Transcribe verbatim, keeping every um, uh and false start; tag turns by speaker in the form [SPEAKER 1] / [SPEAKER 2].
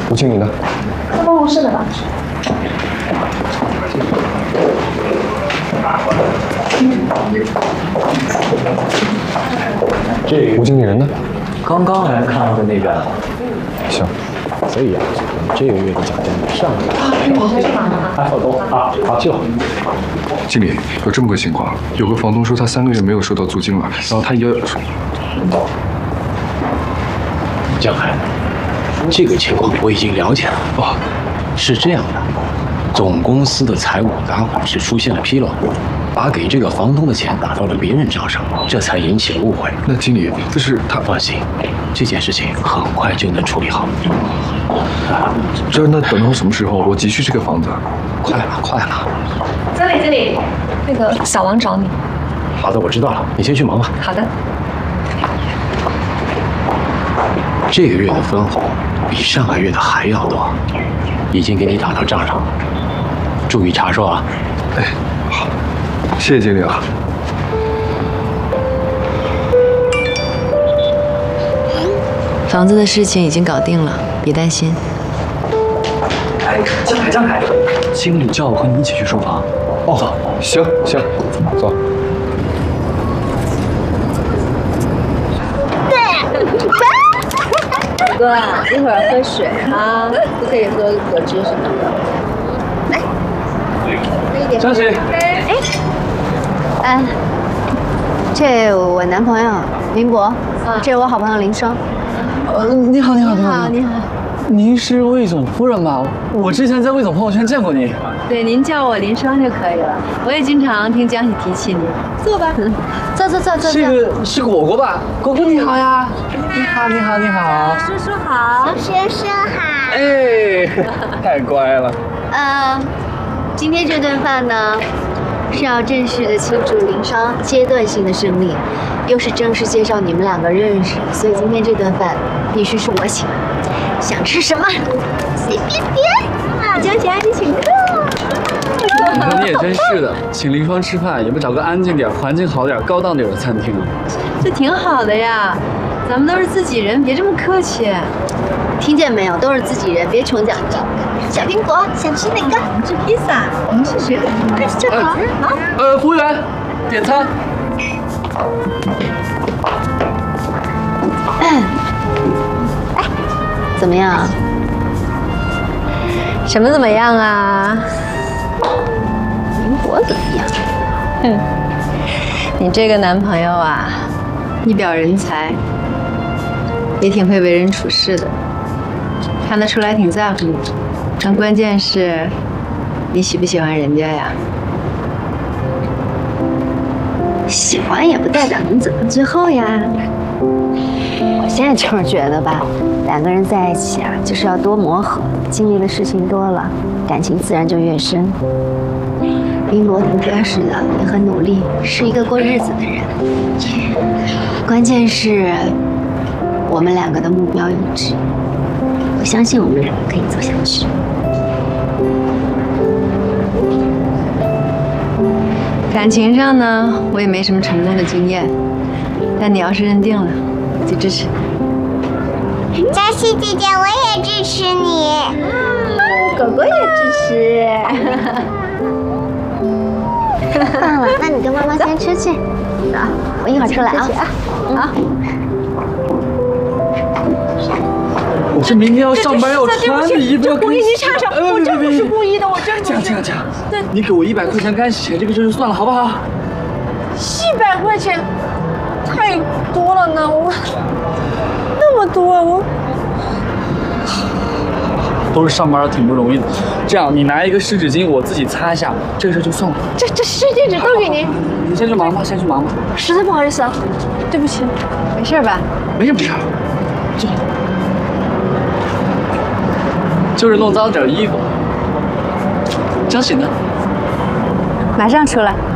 [SPEAKER 1] 吴经理呢？
[SPEAKER 2] 在办公室的吧。
[SPEAKER 1] 这吴经理人呢？
[SPEAKER 3] 刚刚来看的那边。
[SPEAKER 1] 行。
[SPEAKER 3] 所以啊，这个月的奖金上个月还好多啊，好去了。
[SPEAKER 4] 经理，有这么个情况，有个房东说他三个月没有收到租金了，然后他也
[SPEAKER 3] 江海，这个情况我已经了解了。哦，是这样的，总公司的财务档案是出现了纰漏，把给这个房东的钱打到了别人账上，这才引起了误会。
[SPEAKER 4] 那经理，这是他
[SPEAKER 3] 放心，这件事情很快就能处理好。
[SPEAKER 4] 这那等到什么时候？我急需这个房子。
[SPEAKER 3] 快了，快了。
[SPEAKER 2] 经理，经理，那个小王找你。
[SPEAKER 3] 好的，我知道了，你先去忙吧。
[SPEAKER 2] 好的。
[SPEAKER 3] 这个月的分红比上个月的还要多，已经给你打到账上了，注意查收啊。
[SPEAKER 4] 哎，好，谢谢经理啊。
[SPEAKER 5] 房子的事情已经搞定了，别担心。
[SPEAKER 3] 哎，江海，江海，经理叫我和你一起去收房。
[SPEAKER 4] 哦，走，行行，走。
[SPEAKER 6] 哥，一会儿喝水啊，不可以喝果汁什么的。来，喝一点。
[SPEAKER 3] 张姐，
[SPEAKER 6] 哎，
[SPEAKER 5] 哎，这我男朋友林博，这是我好朋友林双。
[SPEAKER 7] 呃，你好，你好，
[SPEAKER 5] 你好，你好。
[SPEAKER 7] 您是魏总夫人吧？我之前在魏总朋友圈见过您。
[SPEAKER 5] 对，您叫我林双就可以了。我也经常听江喜提起你。坐吧，坐坐坐坐。
[SPEAKER 7] 这个是果果吧？果果你好呀！你好，你好，你好。
[SPEAKER 5] 叔叔好。
[SPEAKER 6] 先生好。
[SPEAKER 7] 哎，太乖了。
[SPEAKER 5] 呃，今天这顿饭呢，是要正式的庆祝林双阶段性的胜利，又是正式介绍你们两个认识，所以今天这顿饭必须是我请。想吃什么？随便点。江喜阿姨请客。
[SPEAKER 7] 你说你也真是的，请林双吃饭也不找个安静点、环境好点、高档点的餐厅啊。
[SPEAKER 5] 这挺好的呀，咱们都是自己人，别这么客气。听见没有？都是自己人，别穷讲究。小苹果，想吃哪个？吃披萨。我们试试。快吃就好。好。
[SPEAKER 7] 呃，服务员，点餐。
[SPEAKER 5] 哎，怎么样？什么怎么样啊？林博怎么样？哼，你这个男朋友啊，一表人才，也挺会为人处事的，看得出来挺在乎你。但关键是，你喜不喜欢人家呀？喜欢也不代表能走到最后呀。我现在就是觉得吧，两个人在一起啊，就是要多磨合，经历的事情多了，感情自然就越深。林博挺踏实的，也很努力，是一个过日子的人。关键是，我们两个的目标一致，我相信我们两个可以走下去。感情上呢，我也没什么成功的经验，但你要是认定了，我就支持你。
[SPEAKER 6] 嘉熙姐姐，我也支持你。
[SPEAKER 5] 狗狗也支持。
[SPEAKER 6] 棒了，那你跟妈妈先出去。
[SPEAKER 5] 走，我一会儿出来啊。好。
[SPEAKER 7] 我这明天要上班要穿的衣服要
[SPEAKER 2] 故意你插上，我真不是故意的，我真不是。
[SPEAKER 7] 这样这样这样，你给我一百块钱干洗钱，这个事就算了，好不好？
[SPEAKER 2] 一百块钱，太多了呢，我那么多，我
[SPEAKER 7] 都是上班挺不容易的。这样，你拿一个湿纸巾，我自己擦一下，这个事就算了。
[SPEAKER 2] 这这湿巾纸都给您。
[SPEAKER 7] 你先去忙吧，先去忙吧。
[SPEAKER 2] 实在不好意思啊，对不起。
[SPEAKER 5] 没事吧？
[SPEAKER 7] 没事没事，坐。就是弄脏点衣服。江喜呢？
[SPEAKER 5] 马上出来。